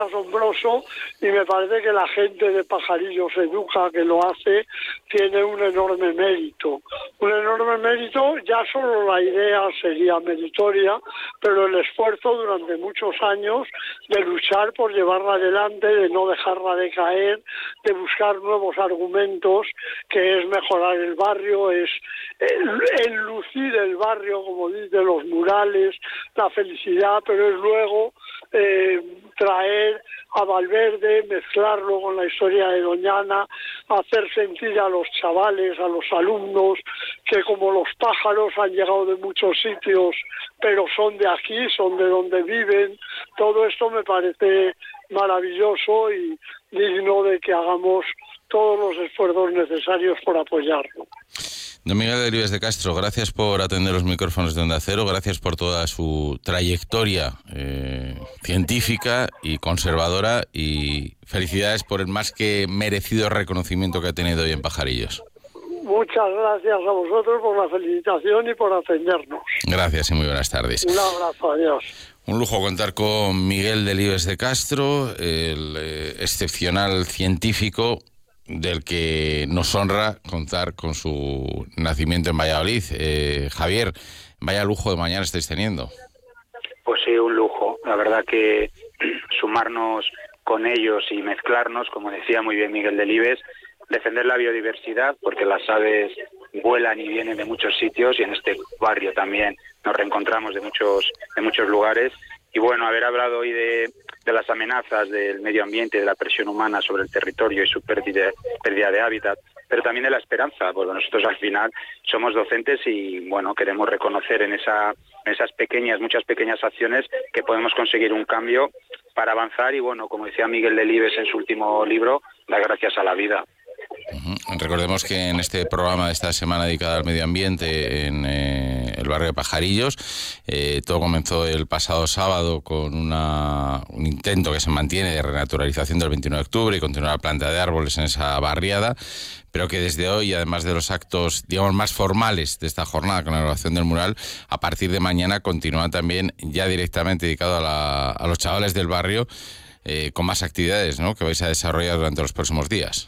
asombroso, y me parece que la gente de Pajarillos Educa, que lo hace, tiene un enorme mérito. Un enorme mérito, ya solo la idea sería meritoria, pero el esfuerzo durante muchos años de luchar por llevarla adelante, de no dejarla decaer, de buscar nuevos argumentos, que es mejorar el barrio, es enlucir el barrio, como dicen los murales, la felicidad, pero es luego traer a Valverde, mezclarlo con la historia de Doñana, hacer sentir a los chavales, a los alumnos, que como los pájaros han llegado de muchos sitios, pero son de aquí, son de donde viven. Todo esto me parece maravilloso y digno de que hagamos todos los esfuerzos necesarios por apoyarlo. Don Miguel Delibes de Castro, gracias por atender los micrófonos de Onda Cero, gracias por toda su trayectoria científica y conservadora, y felicidades por el más que merecido reconocimiento que ha tenido hoy en Pajarillos. Muchas gracias a vosotros por la felicitación y por atendernos. Gracias y muy buenas tardes. Un abrazo, adiós. Un lujo contar con Miguel Delibes de Castro, el excepcional científico del que nos honra contar con su nacimiento en Valladolid. Javier, vaya lujo de mañana estáis teniendo. Pues sí, un lujo. La verdad que sumarnos con ellos y mezclarnos, como decía muy bien Miguel Delibes, defender la biodiversidad, porque las aves vuelan y vienen de muchos sitios, y en este barrio también nos reencontramos de muchos lugares. Y bueno, haber hablado hoy de las amenazas del medio ambiente, de la presión humana sobre el territorio y su pérdida de hábitat, pero también de la esperanza, porque nosotros al final somos docentes y bueno, queremos reconocer en esas muchas pequeñas acciones que podemos conseguir un cambio para avanzar y bueno, como decía Miguel Delibes en su último libro, dar gracias a la vida. Recordemos que en este programa de esta semana dedicada al medio ambiente en el barrio de Pajarillos, todo comenzó el pasado sábado con un intento que se mantiene de renaturalización del 29 de octubre y continuar la planta de árboles en esa barriada, pero que desde hoy, además de los actos, digamos, más formales de esta jornada con la elaboración del mural, a partir de mañana continúa también ya directamente dedicado a los chavales del barrio, con más actividades, ¿no?, que vais a desarrollar durante los próximos días.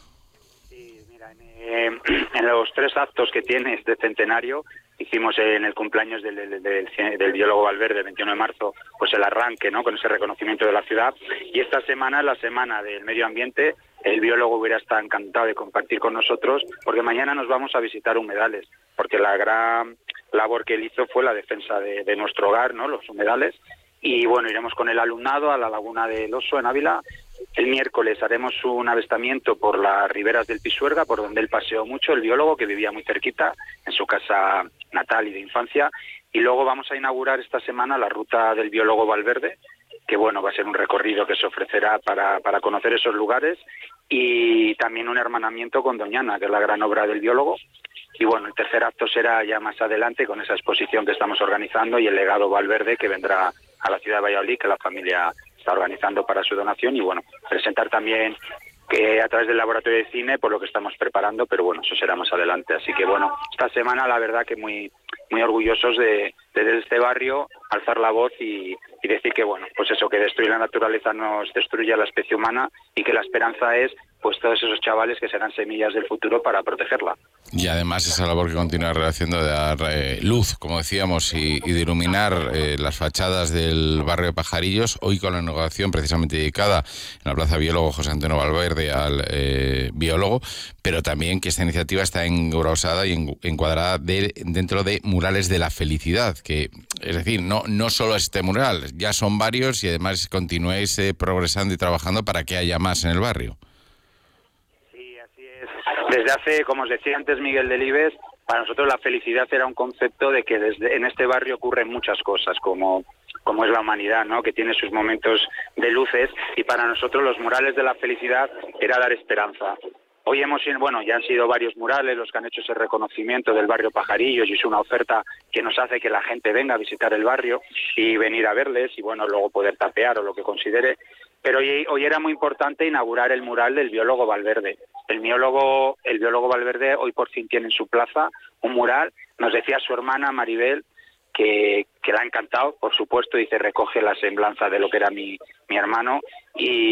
En los 3 actos que tiene este centenario, hicimos en el cumpleaños del biólogo Valverde, el 21 de marzo, pues el arranque, ¿no?, con ese reconocimiento de la ciudad. Y esta semana es la semana del medio ambiente. El biólogo hubiera estado encantado de compartir con nosotros, porque mañana nos vamos a visitar humedales, porque la gran labor que él hizo fue la defensa de nuestro hogar, ¿no?, los humedales. Y bueno, iremos con el alumnado a la Laguna del Oso en Ávila. El miércoles haremos un avistamiento por las riberas del Pisuerga, por donde él paseó mucho, el biólogo, que vivía muy cerquita, en su casa natal y de infancia. Y luego vamos a inaugurar esta semana la ruta del biólogo Valverde, que bueno, va a ser un recorrido que se ofrecerá para conocer esos lugares, y también un hermanamiento con Doñana, que es la gran obra del biólogo. Y bueno, el tercer acto será ya más adelante con esa exposición que estamos organizando y el legado Valverde, que vendrá a la ciudad de Valladolid, que la familia está organizando para su donación, y bueno, presentar también que a través del laboratorio de cine por lo que estamos preparando, pero bueno, eso será más adelante. Así que bueno, esta semana la verdad que muy orgullosos de desde este barrio alzar la voz y decir que bueno, pues eso, que destruir la naturaleza nos destruye a la especie humana, y que la esperanza es pues todos esos chavales que serán semillas del futuro para protegerla. Y además esa labor que continúa realizando de dar luz, como decíamos, y de iluminar las fachadas del barrio de Pajarillos, hoy con la inauguración precisamente dedicada en la Plaza Biólogo José Antonio Valverde al biólogo, pero también que esta iniciativa está engrosada y encuadrada dentro de murales de la felicidad, que es decir, no solo este mural, ya son varios, y además continuéis progresando y trabajando para que haya más en el barrio. Desde hace, como os decía antes Miguel Delibes, para nosotros la felicidad era un concepto de que en este barrio ocurren muchas cosas, como es la humanidad, ¿no?, que tiene sus momentos de luces, y para nosotros los murales de la felicidad era dar esperanza. Hoy ya han sido varios murales los que han hecho ese reconocimiento del barrio Pajarillos, y es una oferta que nos hace que la gente venga a visitar el barrio y venir a verles, y bueno, luego poder tapear o lo que considere. Pero hoy era muy importante inaugurar el mural del biólogo Valverde. El biólogo Valverde hoy por fin tiene en su plaza un mural. Nos decía su hermana Maribel que le ha encantado, por supuesto, dice, recoge la semblanza de lo que era mi hermano, y